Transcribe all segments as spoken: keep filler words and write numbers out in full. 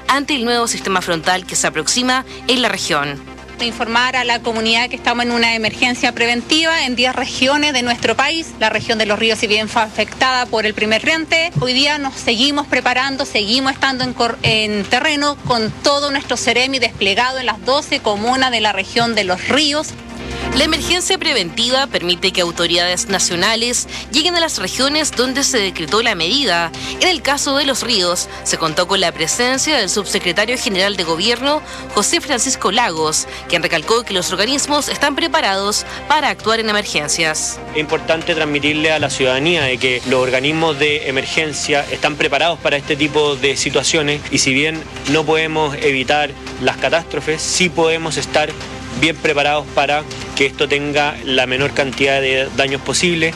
ante el nuevo sistema frontal que se aproxima en la región. Informar a la comunidad que estamos en una emergencia preventiva en diez regiones de nuestro país. La región de Los Ríos, si bien fue afectada por el primer frente, hoy día nos seguimos preparando, seguimos estando en, en terreno con todo nuestro Ceremi desplegado en las doce comunas de la región de Los Ríos. La emergencia preventiva permite que autoridades nacionales lleguen a las regiones donde se decretó la medida. En el caso de Los Ríos, se contó con la presencia del subsecretario general de Gobierno, José Francisco Lagos, quien recalcó que los organismos están preparados para actuar en emergencias. Es importante transmitirle a la ciudadanía de que los organismos de emergencia están preparados para este tipo de situaciones y si bien no podemos evitar las catástrofes, sí podemos estar bien preparados para que esto tenga la menor cantidad de daños posible.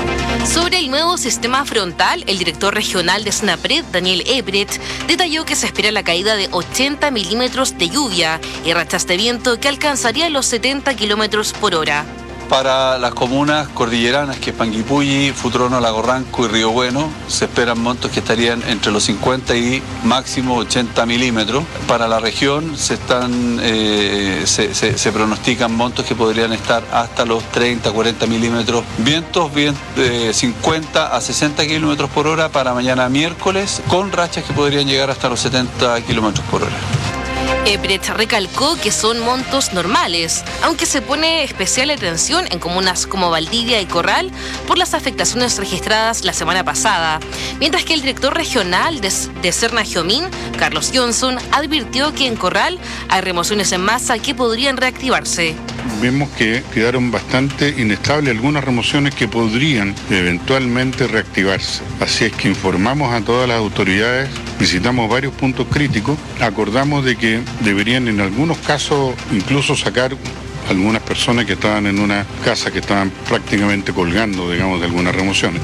Sobre el nuevo sistema frontal, el director regional de SENAPRED, Daniel Ebret, detalló que se espera la caída de ochenta milímetros de lluvia y rachas de viento que alcanzarían los setenta kilómetros por hora. Para las comunas cordilleranas, que es Panguipulli, Futrono, Lago Ranco y Río Bueno, se esperan montos que estarían entre los cincuenta y máximo ochenta milímetros. Para la región se, están, eh, se, se, se pronostican montos que podrían estar hasta los treinta, cuarenta milímetros. Vientos bien, de cincuenta a sesenta kilómetros por hora para mañana miércoles, con rachas que podrían llegar hasta los setenta kilómetros por hora. Ebret recalcó que son montos normales, aunque se pone especial atención en comunas como Valdivia y Corral por las afectaciones registradas la semana pasada, mientras que el director regional de, de Serna Jomín, Carlos Johnson, advirtió que en Corral hay remociones en masa que podrían reactivarse. Vemos que quedaron bastante inestables algunas remociones que podrían eventualmente reactivarse. Así es que informamos a todas las autoridades, visitamos varios puntos críticos, acordamos de que deberían en algunos casos incluso sacar algunas personas que estaban en una casa que estaban prácticamente colgando, digamos, de algunas remociones.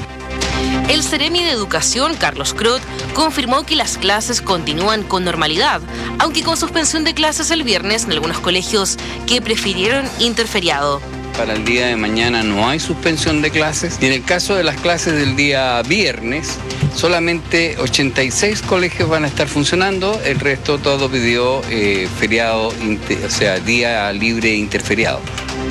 El Ceremi de Educación, Carlos Crot, confirmó que las clases continúan con normalidad, aunque con suspensión de clases el viernes en algunos colegios que prefirieron interferiado. Para el día de mañana no hay suspensión de clases y en el caso de las clases del día viernes, solamente ochenta y seis colegios van a estar funcionando, el resto todo pidió eh, feriado, o sea, día libre interferiado.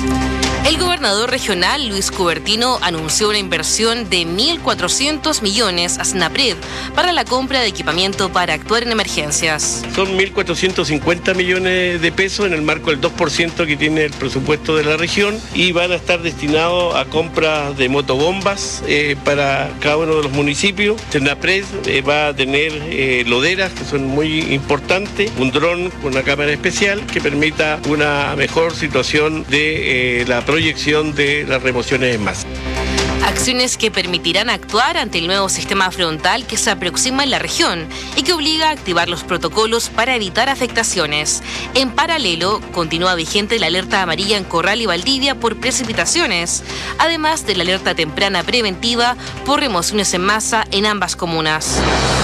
El gobernador regional, Luis Cubertino, anunció una inversión de mil cuatrocientos millones a SENAPRED para la compra de equipamiento para actuar en emergencias. Son mil cuatrocientos cincuenta millones de pesos en el marco del dos por ciento que tiene el presupuesto de la región y van a estar destinados a compra de motobombas eh, para cada uno de los municipios. SENAPRED eh, va a tener eh, loderas que son muy importantes, un dron con una cámara especial que permita una mejor situación de eh, la proyección de las remociones en masa. Acciones que permitirán actuar ante el nuevo sistema frontal que se aproxima en la región y que obliga a activar los protocolos para evitar afectaciones. En paralelo, continúa vigente la alerta amarilla en Corral y Valdivia por precipitaciones, además de la alerta temprana preventiva por remociones en masa en ambas comunas.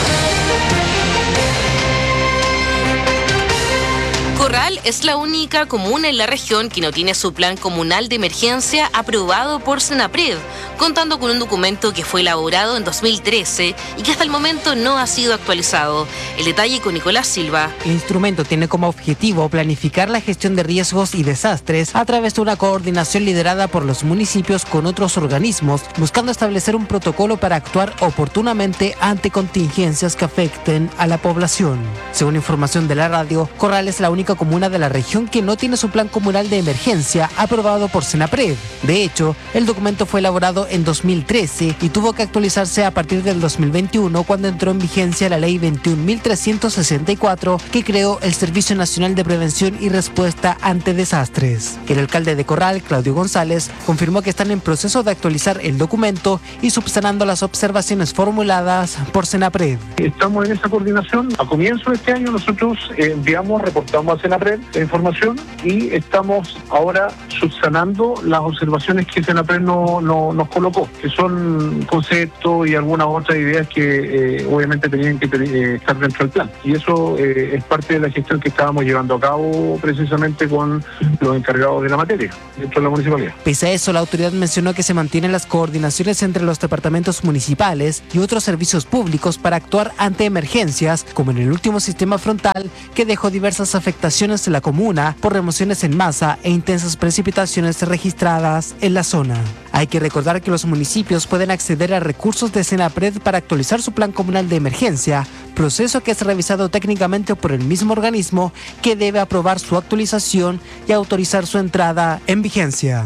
Corral es la única comuna en la región que no tiene su plan comunal de emergencia aprobado por SENAPRED, contando con un documento que fue elaborado en dos mil trece y que hasta el momento no ha sido actualizado. El detalle con Nicolás Silva. El instrumento tiene como objetivo planificar la gestión de riesgos y desastres a través de una coordinación liderada por los municipios con otros organismos, buscando establecer un protocolo para actuar oportunamente ante contingencias que afecten a la población. Según información de la radio, Corral es la única comuna de la región que no tiene su plan comunal de emergencia aprobado por SENAPRED. De hecho, el documento fue elaborado en dos mil trece y tuvo que actualizarse a partir del dos mil veintiuno, cuando entró en vigencia la ley veintiún mil trescientos sesenta y cuatro, que creó el Servicio Nacional de Prevención y Respuesta ante Desastres. El alcalde de Corral, Claudio González, confirmó que están en proceso de actualizar el documento y subsanando las observaciones formuladas por SENAPRED. Estamos en esa coordinación. A comienzo de este año nosotros eh, enviamos, reportamos a SENAPRED la información y estamos ahora subsanando las observaciones que Senapred no, no, nos colocó, que son conceptos y algunas otras ideas que eh, obviamente tenían que eh, estar dentro del plan. Y eso eh, es parte de la gestión que estábamos llevando a cabo precisamente con los encargados de la materia dentro de la municipalidad. Pese a eso, la autoridad mencionó que se mantienen las coordinaciones entre los departamentos municipales y otros servicios públicos para actuar ante emergencias, como en el último sistema frontal que dejó diversas afectaciones en la comuna por remociones en masa e intensas precipitaciones registradas en la zona. Hay que recordar que los municipios pueden acceder a recursos de Senapred para actualizar su plan comunal de emergencia, proceso que es revisado técnicamente por el mismo organismo que debe aprobar su actualización y autorizar su entrada en vigencia.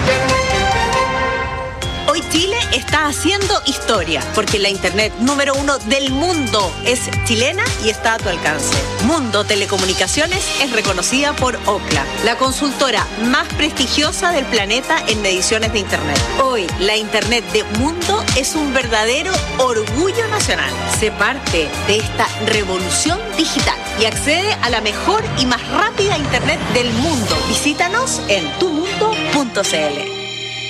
Hoy Chile está haciendo historia, porque la internet número uno del mundo es chilena y está a tu alcance. Mundo Telecomunicaciones es reconocida por Ookla, la consultora más prestigiosa del planeta en mediciones de internet. Hoy, la internet de Mundo es un verdadero orgullo nacional. Sé parte de esta revolución digital y accede a la mejor y más rápida internet del mundo. Visítanos en tu mundo punto c l.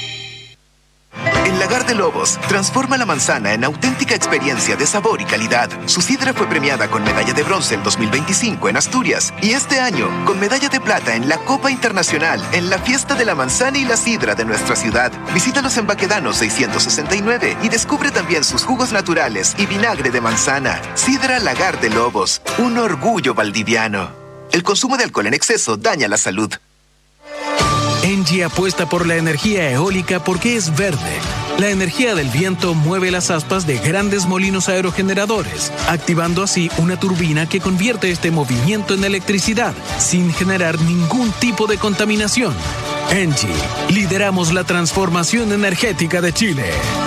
El Lagar de Lobos transforma la manzana en auténtica experiencia de sabor y calidad. Su sidra fue premiada con medalla de bronce en dos mil veinticinco en Asturias y este año con medalla de plata en la Copa Internacional en la Fiesta de la Manzana y la Sidra de nuestra ciudad. Visítalos en Baquedano seiscientos sesenta y nueve y descubre también sus jugos naturales y vinagre de manzana. Sidra Lagar de Lobos, un orgullo valdiviano. El consumo de alcohol en exceso daña la salud. Engie apuesta por la energía eólica porque es verde. La energía del viento mueve las aspas de grandes molinos aerogeneradores, activando así una turbina que convierte este movimiento en electricidad, sin generar ningún tipo de contaminación. Engie, lideramos la transformación energética de Chile.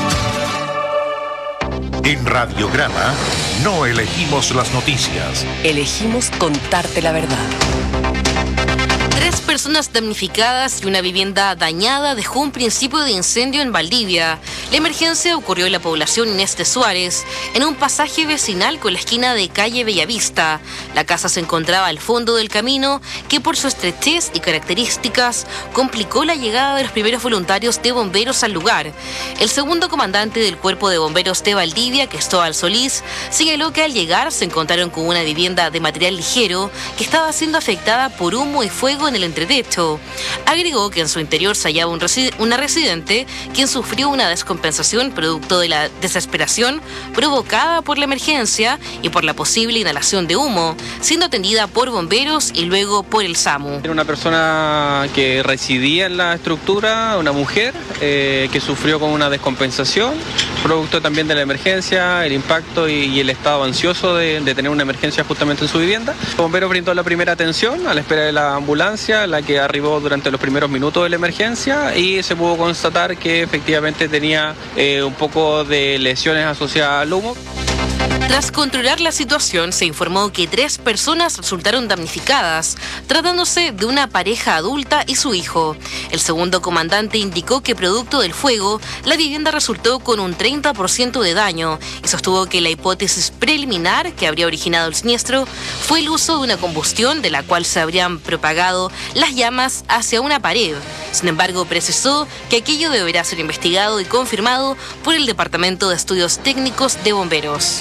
En Radiograma, no elegimos las noticias. Elegimos contarte la verdad. Tres personas damnificadas y una vivienda dañada dejó un principio de incendio en Valdivia. La emergencia ocurrió en la población Inés de Suárez, en un pasaje vecinal con la esquina de calle Bellavista. La casa se encontraba al fondo del camino, que por su estrechez y características complicó la llegada de los primeros voluntarios de bomberos al lugar. El segundo comandante del Cuerpo de Bomberos de Valdivia, Cristóbal Solís, señaló que al llegar se encontraron con una vivienda de material ligero que estaba siendo afectada por humo y fuego en el entretecho. Agregó que en su interior se hallaba un resi- una residente quien sufrió una descompensación producto de la desesperación provocada por la emergencia y por la posible inhalación de humo, siendo atendida por bomberos y luego por el SAMU. Era una persona que residía en la estructura, una mujer eh, que sufrió con una descompensación, producto también de la emergencia, el impacto y, y el estado ansioso de, de tener una emergencia justamente en su vivienda. El bombero brindó la primera atención a la espera de la ambulancia, la que arribó durante los primeros minutos de la emergencia, y se pudo constatar que efectivamente tenía eh, un poco de lesiones asociadas al humo. Tras controlar la situación, se informó que tres personas resultaron damnificadas, tratándose de una pareja adulta y su hijo. El segundo comandante indicó que producto del fuego, la vivienda resultó con un treinta por ciento de daño y sostuvo que la hipótesis preliminar que habría originado el siniestro fue el uso de una combustión de la cual se habrían propagado las llamas hacia una pared. Sin embargo, precisó que aquello deberá ser investigado y confirmado por el Departamento de Estudios Técnicos de Bomberos.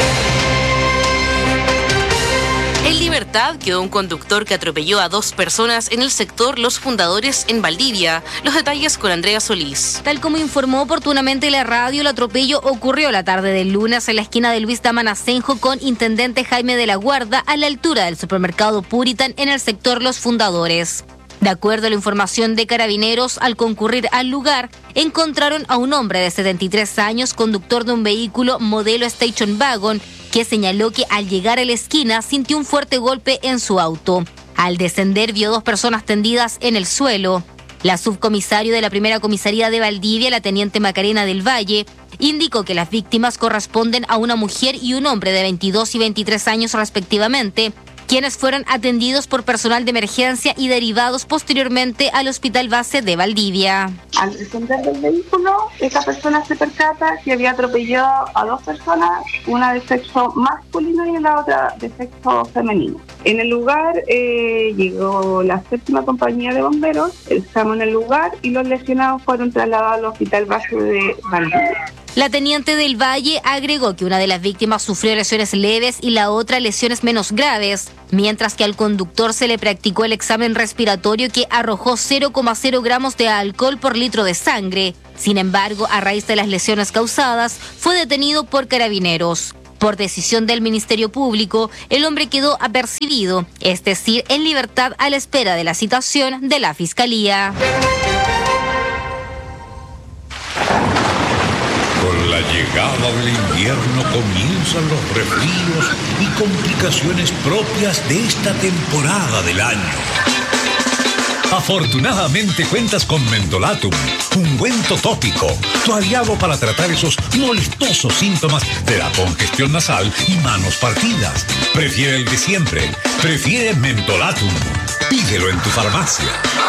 En libertad quedó un conductor que atropelló a dos personas en el sector Los Fundadores en Valdivia. Los detalles con Andrea Solís. Tal como informó oportunamente la radio, el atropello ocurrió la tarde del lunes en la esquina de Luis Daman Asenjo con Intendente Jaime de la Guarda, a la altura del supermercado Puritan en el sector Los Fundadores. De acuerdo a la información de Carabineros, al concurrir al lugar, encontraron a un hombre de setenta y tres años, conductor de un vehículo modelo Station Wagon, que señaló que al llegar a la esquina sintió un fuerte golpe en su auto. Al descender vio dos personas tendidas en el suelo. La subcomisario de la primera comisaría de Valdivia, la teniente Macarena del Valle, indicó que las víctimas corresponden a una mujer y un hombre de veintidós y veintitrés años respectivamente, quienes fueron atendidos por personal de emergencia y derivados posteriormente al Hospital Base de Valdivia. Al descender del vehículo, esta persona se percata que había atropellado a dos personas, una de sexo masculino y la otra de sexo femenino. En el lugar eh, llegó la séptima compañía de bomberos, estamos en el lugar y los lesionados fueron trasladados al hospital base de Valdivia. La teniente del Valle agregó que una de las víctimas sufrió lesiones leves y la otra lesiones menos graves, mientras que al conductor se le practicó el examen respiratorio que arrojó cero coma cero gramos de alcohol por litro de sangre. Sin embargo, a raíz de las lesiones causadas, fue detenido por carabineros. Por decisión del Ministerio Público, el hombre quedó apercibido, es decir, en libertad a la espera de la citación de la Fiscalía. Con la llegada del invierno comienzan los resfríos y complicaciones propias de esta temporada del año. Afortunadamente cuentas con Mentolatum, ungüento tópico, tu aliado para tratar esos molestosos síntomas de la congestión nasal y manos partidas. Prefiere el de siempre, prefiere Mentolatum. Pídelo en tu farmacia.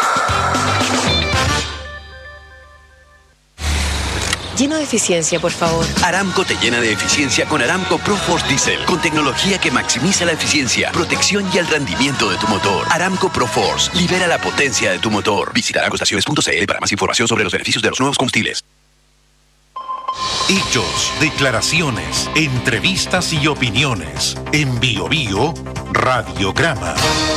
Lleno de eficiencia, por favor. Aramco te llena de eficiencia con Aramco ProForce Diesel, con tecnología que maximiza la eficiencia, protección y el rendimiento de tu motor. Aramco ProForce, libera la potencia de tu motor. Visita aramco estaciones punto c l para más información sobre los beneficios de los nuevos combustibles. Hechos, declaraciones, entrevistas y opiniones. En Bio Bio, Radiograma.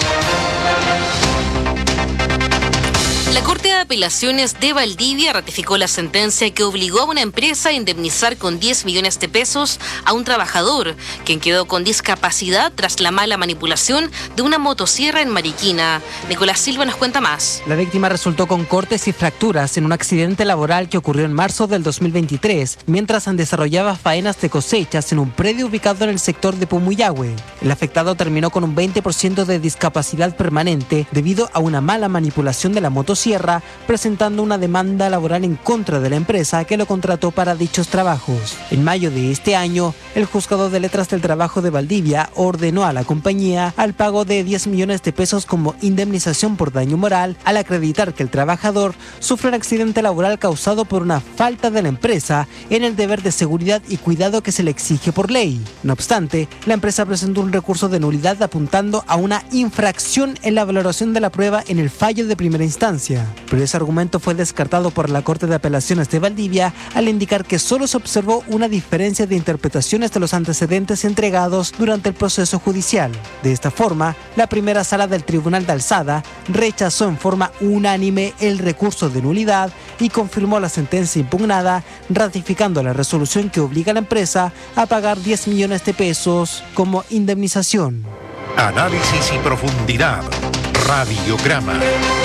La Corte de Apelaciones de Valdivia ratificó la sentencia que obligó a una empresa a indemnizar con diez millones de pesos a un trabajador, quien quedó con discapacidad tras la mala manipulación de una motosierra en Mariquina. Nicolás Silva nos cuenta más. La víctima resultó con cortes y fracturas en un accidente laboral que ocurrió en marzo del dos mil veintitrés, mientras desarrollaba faenas de cosechas en un predio ubicado en el sector de Pumuyahue. El afectado terminó con un veinte por ciento de discapacidad permanente debido a una mala manipulación de la motosierra, presentando una demanda laboral en contra de la empresa que lo contrató para dichos trabajos. En mayo de este año, el Juzgado de Letras del Trabajo de Valdivia ordenó a la compañía al pago de diez millones de pesos como indemnización por daño moral al acreditar que el trabajador sufre un accidente laboral causado por una falta de la empresa en el deber de seguridad y cuidado que se le exige por ley. No obstante, la empresa presentó un recurso de nulidad apuntando a una infracción en la valoración de la prueba en el fallo de primera instancia. Pero ese argumento fue descartado por la Corte de Apelaciones de Valdivia al indicar que solo se observó una diferencia de interpretaciones de los antecedentes entregados durante el proceso judicial. De esta forma, la primera sala del Tribunal de Alzada rechazó en forma unánime el recurso de nulidad y confirmó la sentencia impugnada, ratificando la resolución que obliga a la empresa a pagar diez millones de pesos como indemnización. Análisis y profundidad. Radiograma.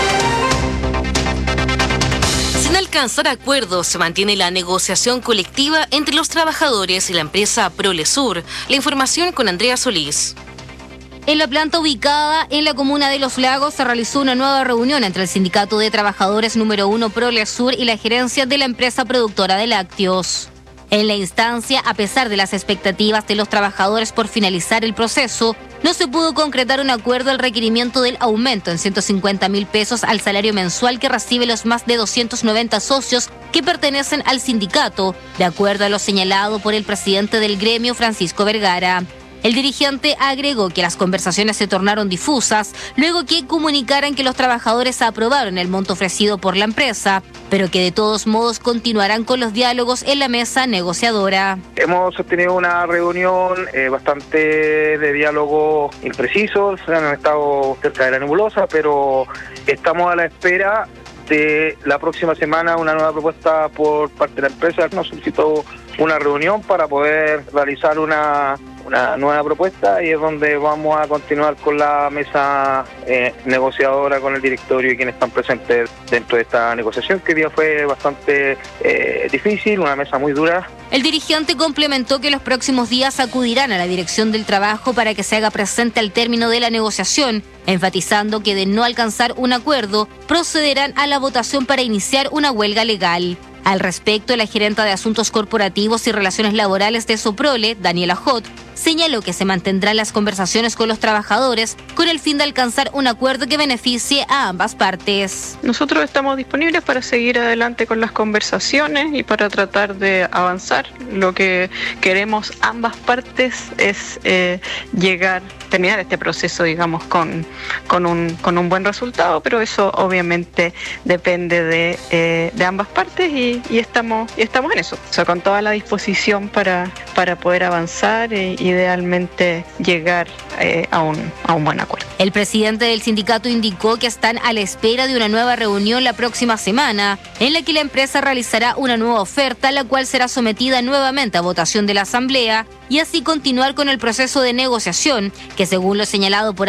Sin alcanzar acuerdos, se mantiene la negociación colectiva entre los trabajadores y la empresa Prolesur. La información con Andrea Solís. En la planta ubicada en la comuna de Los Lagos se realizó una nueva reunión entre el Sindicato de Trabajadores número uno Prolesur y la gerencia de la empresa productora de lácteos. En la instancia, a pesar de las expectativas de los trabajadores por finalizar el proceso, no se pudo concretar un acuerdo al requerimiento del aumento en ciento cincuenta mil pesos al salario mensual que reciben los más de doscientos noventa socios que pertenecen al sindicato, de acuerdo a lo señalado por el presidente del gremio, Francisco Vergara. El dirigente agregó que las conversaciones se tornaron difusas luego que comunicaran que los trabajadores aprobaron el monto ofrecido por la empresa, pero que de todos modos continuarán con los diálogos en la mesa negociadora. Hemos sostenido una reunión eh, bastante de diálogo imprecisos, han estado cerca de la nebulosa, pero estamos a la espera de la próxima semana una nueva propuesta por parte de la empresa. Nos solicitó una reunión para poder realizar una, una nueva propuesta y es donde vamos a continuar con la mesa eh, negociadora con el directorio y quienes están presentes dentro de esta negociación, que hoy día fue bastante eh, difícil, una mesa muy dura. El dirigente complementó que los próximos días acudirán a la Dirección del Trabajo para que se haga presente al término de la negociación, enfatizando que de no alcanzar un acuerdo, procederán a la votación para iniciar una huelga legal. Al respecto, la gerenta de Asuntos Corporativos y Relaciones Laborales de Soprole, Daniela Hot, señaló que se mantendrán las conversaciones con los trabajadores con el fin de alcanzar un acuerdo que beneficie a ambas partes. Nosotros estamos disponibles para seguir adelante con las conversaciones y para tratar de avanzar. Lo que queremos ambas partes es eh, llegar, terminar este proceso, digamos, con, con, un, con un buen resultado, pero eso obviamente depende de, eh, de ambas partes y, y, estamos, y estamos en eso, o sea, con toda la disposición para, para poder avanzar e idealmente llegar eh, a, un, a un buen acuerdo. El presidente del sindicato indicó que están a la espera de una nueva reunión la próxima semana, en la que la empresa realizará una nueva oferta, la cual será sometida nuevamente a votación de la Asamblea y así continuar con el proceso de negociación, que según lo señalado por